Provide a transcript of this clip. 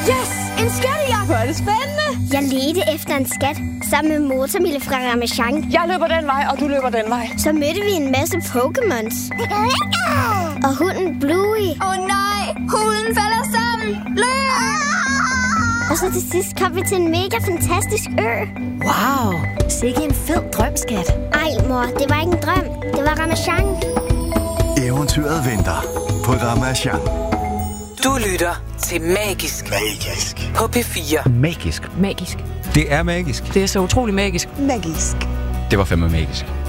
Yes! En skattejagt! Hvor er det spændende! Jeg ledte efter en skat sammen med Motormille fra Ramasjang. Jeg løber den vej, og du løber den vej. Så mødte vi en masse Pokémons. Og hunden Bluey. Nej! Hulen falder sammen! Løb! Og så til sidst kom vi til en mega fantastisk ø. Wow! Sikke en fed drøm, skat. Ej, mor, det var ikke en drøm. Det var Ramasjang. Eventyret venter på Ramasjang. Du lytter til Magisk. På P4. Magisk. Magisk. Det er magisk. Det er så utrolig magisk. Magisk. Det var fandme magisk.